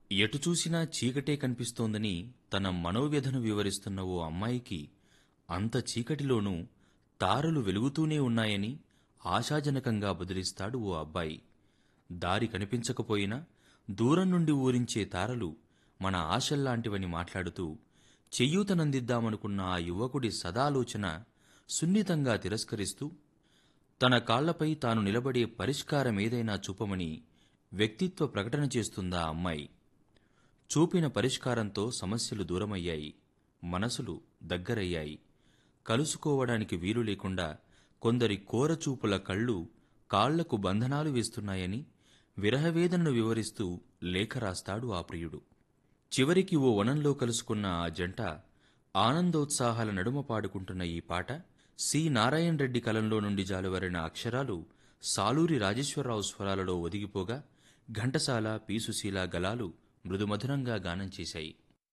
ఎటు చూసినా చీకటే కనిపిస్తోందని తన మనోవ్యధను వివరిస్తున్న ఓ అమ్మాయికి అంత చీకటిలోనూ తారలు వెలుగుతూనే ఉన్నాయని ఆశాజనకంగా బదులిస్తాడు ఓ అబ్బాయి. దారి కనిపించకపోయినా దూరం నుండి ఊరించే తారలు మన ఆశల్లాంటివని మాట్లాడుతూ చెయ్యూతనందిద్దామనుకున్న ఆ యువకుడి సదాలోచన సున్నితంగా తిరస్కరిస్తూ తన కాళ్లపై తాను నిలబడే పరిష్కారమేదైనా చూపమని వ్యక్తిత్వ ప్రకటన చేస్తుందా అమ్మాయి. చూపిన పరిష్కారంతో సమస్యలు దూరమయ్యాయి, మనసులు దగ్గరయ్యాయి. కలుసుకోవడానికి వీలు లేకుండా కొందరి కోరచూపుల కళ్ళు కాళ్లకు బంధనాలు వేస్తున్నాయని విరహవేదనను వివరిస్తూ లేఖ రాస్తాడు ఆ ప్రియుడు. చివరికి ఓ వనంలో కలుసుకున్న ఆ జంట ఆనందోత్సాహాల నడుమ పాడుకుంటున్న ఈ పాట సి నారాయణ రెడ్డి కలంలో నుండి జాలువరిన అక్షరాలు సాలూరి రాజేశ్వరరావు స్వరాలలో ఒదిగిపోగా ఘంటసాల, పి సుశీల గళాలు మృదుమధురంగా గానం చేశాయి.